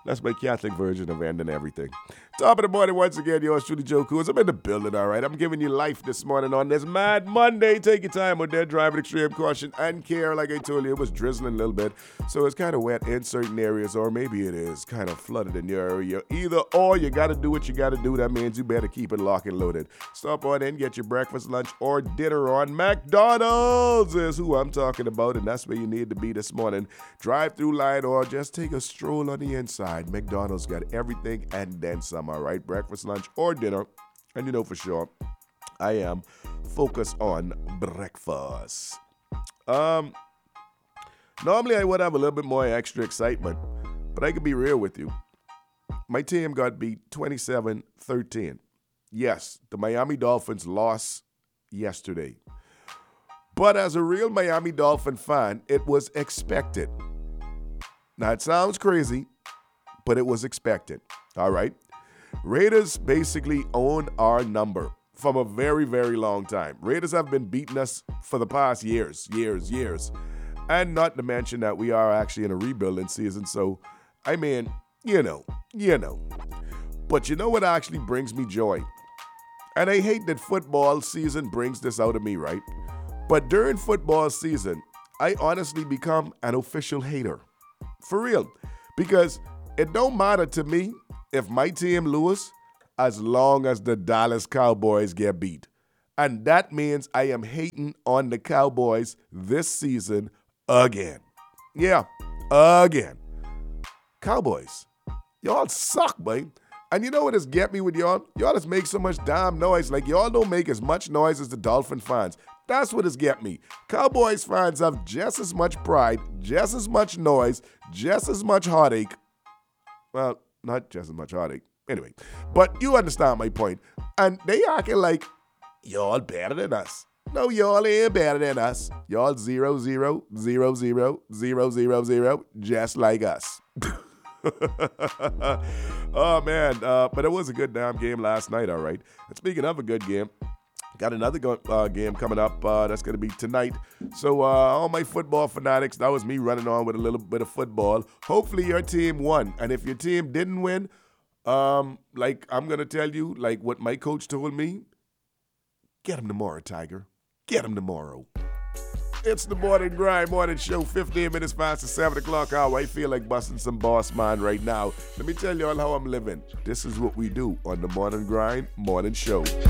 That's my Catholic version of ending everything. Top of the morning once again, yours truly, Joe Coons. I'm in the building, all right. I'm giving you life this morning on this Mad Monday. Take your time with that, driving extreme caution and care. Like I told you, it was drizzling a little bit, so it's kind of wet in certain areas, or maybe it is kind of flooded in your area. Either or, you got to do what you got to do. That means you better keep it locked and loaded. Stop on in, get your breakfast, lunch, or dinner on McDonald's is who I'm talking about, and that's where you need to be this morning. Drive through line or just take a stroll on the inside. McDonald's got everything and then some, all right? Breakfast, lunch, or dinner. And you know for sure, I am focused on breakfast. Normally I would have a little bit more extra excitement, but I can be real with you. My team got beat 27-13. Yes, the Miami Dolphins lost yesterday. But as a real Miami Dolphin fan, it was expected. Now, it sounds crazy, but it was expected. All right? Raiders basically own our number from a very, very long time. Raiders have been beating us for the past years. And not to mention that we are actually in a rebuilding season. So, I mean, you know. But you know what actually brings me joy? And I hate that football season brings this out of me, right? But during football season, I honestly become an official hater. For real. Because it don't matter to me if my team lose as long as the Dallas Cowboys get beat. And that means I am hating on the Cowboys this season again. Yeah, again. Cowboys, y'all suck, boy. And you know what has get me with y'all? Y'all just make so much damn noise. Like, y'all don't make as much noise as the Dolphin fans. That's what has get me. Cowboys fans have just as much pride, just as much noise, just as much heartache. Well, not just as much heartache. Anyway, but you understand my point. And they acting like y'all better than us. No, y'all ain't better than us. Y'all 0-0-0-0-0-0-0, just like us. Oh, man. But it was a good damn game last night, all right. And speaking of a good game, got another game coming up that's going to be tonight. So all my football fanatics, that was me running on with a little bit of football. Hopefully your team won. And if your team didn't win, like I'm going to tell you, like what my coach told me, get him tomorrow, Tiger. Get him tomorrow. It's the Morning Grind Morning Show, 15 minutes past the 7 o'clock hour. I feel like busting some boss man right now. Let me tell you all how I'm living. This is what we do on the Morning Grind Morning Show.